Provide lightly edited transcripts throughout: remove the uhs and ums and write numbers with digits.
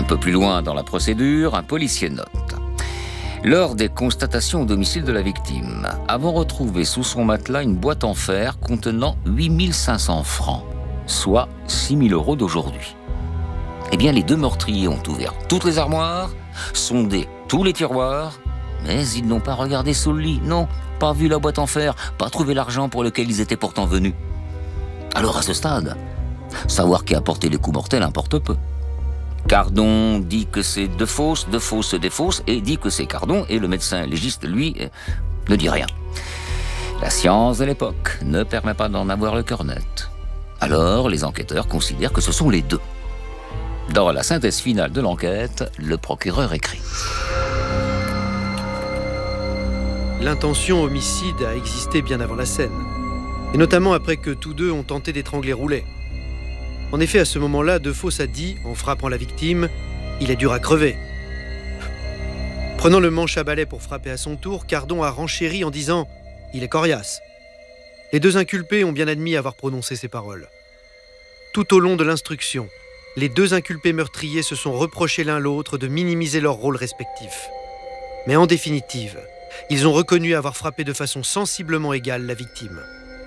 peu plus loin dans la procédure, un policier note. Lors des constatations au domicile de la victime, avons retrouvé sous son matelas une boîte en fer contenant 8500 francs, soit 6 000 € d'aujourd'hui. Eh bien, les deux meurtriers ont ouvert toutes les armoires, sondé tous les tiroirs, mais ils n'ont pas regardé sous le lit, non, pas vu la boîte en fer, pas trouvé l'argent pour lequel ils étaient pourtant venus. Alors à ce stade, savoir qui a porté les coups mortels importe peu. Cardon dit que c'est Defosse se défausse et dit que c'est Cardon, et le médecin légiste, lui, ne dit rien. La science de l'époque ne permet pas d'en avoir le cœur net. Alors, les enquêteurs considèrent que ce sont les deux. Dans la synthèse finale de l'enquête, le procureur écrit. L'intention homicide a existé bien avant la scène, et notamment après que tous deux ont tenté d'étrangler Roulet. En effet, à ce moment-là, Defosse a dit, en frappant la victime, « Il est dur à crever ». Prenant le manche à balai pour frapper à son tour, Cardon a renchéri en disant « Il est coriace ». Les deux inculpés ont bien admis avoir prononcé ces paroles. Tout au long de l'instruction, les deux inculpés meurtriers se sont reprochés l'un l'autre de minimiser leurs rôles respectifs. Mais en définitive, ils ont reconnu avoir frappé de façon sensiblement égale la victime.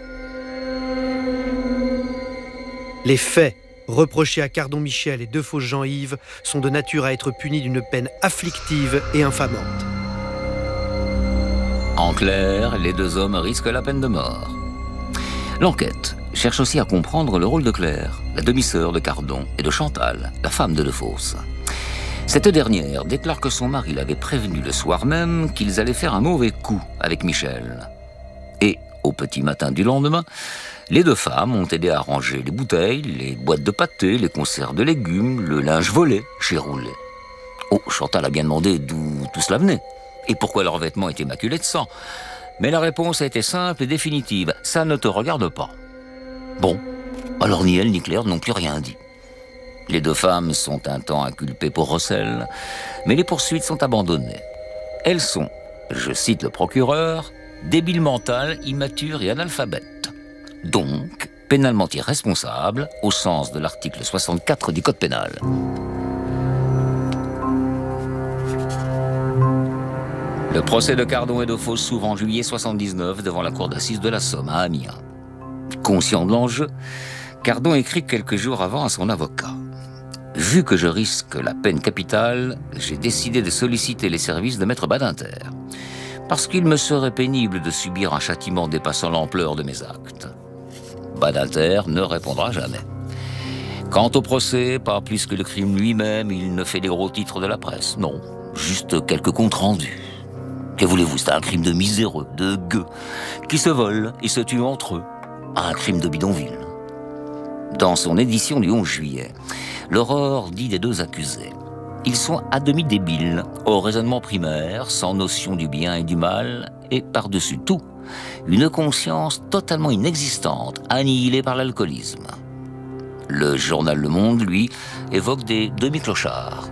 Les faits reprochés à Cardon Michel et Defosse Jean-Yves sont de nature à être punis d'une peine afflictive et infamante. En clair, les deux hommes risquent la peine de mort. L'enquête cherche aussi à comprendre le rôle de Claire, la demi-sœur de Cardon, et de Chantal, la femme de Defosse. Cette dernière déclare que son mari l'avait prévenu le soir même qu'ils allaient faire un mauvais coup avec Michel. Et, au petit matin du lendemain, les deux femmes ont aidé à ranger les bouteilles, les boîtes de pâté, les conserves de légumes, le linge volé chez Roulet. Oh, Chantal a bien demandé d'où tout cela venait et pourquoi leurs vêtements étaient maculés de sang. Mais la réponse a été simple et définitive. Ça ne te regarde pas. Bon, alors ni elle ni Claire n'ont plus rien dit. Les deux femmes sont un temps inculpées pour recel, mais les poursuites sont abandonnées. Elles sont, je cite le procureur, débiles mentales, immatures et analphabètes. Donc, pénalement irresponsables au sens de l'article 64 du Code pénal. Le procès de Cardon et Defosse s'ouvre en juillet 79 devant la cour d'assises de la Somme à Amiens. Conscient de l'enjeu, Cardon écrit quelques jours avant à son avocat. « Vu que je risque la peine capitale, j'ai décidé de solliciter les services de maître Badinter, parce qu'il me serait pénible de subir un châtiment dépassant l'ampleur de mes actes. » Badinter ne répondra jamais. Quant au procès, pas plus que le crime lui-même, il ne fait les gros titres de la presse. Non, juste quelques comptes rendus. Que voulez-vous, c'est un crime de miséreux, de gueux, qui se volent et se tuent entre eux. Un crime de bidonville. Dans son édition du 11 juillet, l'Aurore dit des deux accusés. Ils sont à demi débiles, au raisonnement primaire, sans notion du bien et du mal, et par-dessus tout, une conscience totalement inexistante, annihilée par l'alcoolisme. Le journal Le Monde, lui, évoque des demi-clochards.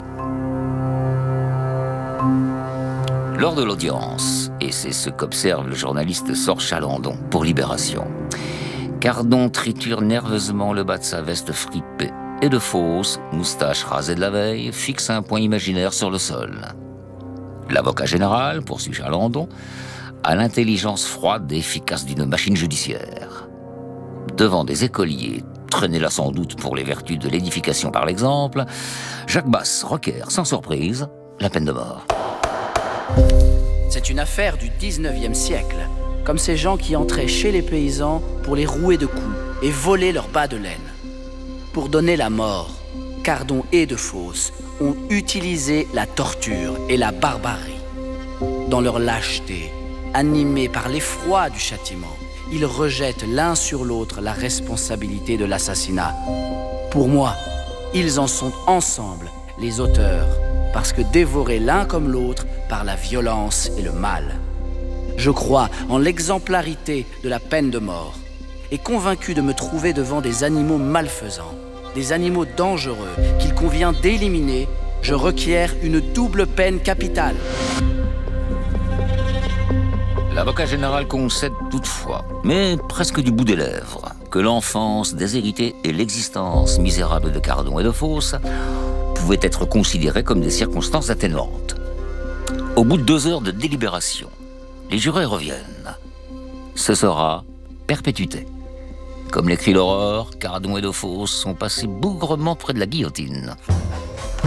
Lors de l'audience, et c'est ce qu'observe le journaliste Sorge Chalandon pour Libération, Cardon triture nerveusement le bas de sa veste fripée, et Defosse, moustache rasée de la veille, fixe un point imaginaire sur le sol. L'avocat général, poursuit Chalandon, à l'intelligence froide et efficace d'une machine judiciaire. Devant des écoliers, traînés là sans doute pour les vertus de l'édification par l'exemple, Jacques Basse requiert, sans surprise, la peine de mort. C'est une affaire du 19e siècle, comme ces gens qui entraient chez les paysans pour les rouer de coups et voler leurs bas de laine. Pour donner la mort, Cardon et Defosse ont utilisé la torture et la barbarie. Dans leur lâcheté, animés par l'effroi du châtiment, ils rejettent l'un sur l'autre la responsabilité de l'assassinat. Pour moi, ils en sont ensemble les auteurs, parce que dévorés l'un comme l'autre par la violence et le mal. Je crois en l'exemplarité de la peine de mort et convaincu de me trouver devant des animaux malfaisants, des animaux dangereux qu'il convient d'éliminer, je requiers une double peine capitale. L'avocat général concède toutefois, mais presque du bout des lèvres, que l'enfance déshéritée et l'existence misérable de Cardon et Defosse pouvaient être considérées comme des circonstances atténuantes. Au bout de 2 heures de délibération, les jurés reviennent. Ce sera perpétuité. Comme l'écrit l'Aurore, Cardon et Defosse sont passés bougrement près de la guillotine.